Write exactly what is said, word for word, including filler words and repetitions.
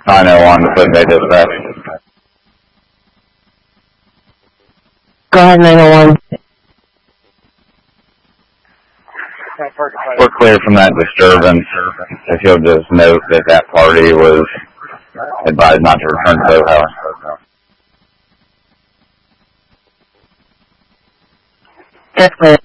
nine oh one, Foot Bay Dispatch. Go ahead, nine oh one. We're clear from that disturbance. If you'll just note that that party was advised not to return to the house. That's clear.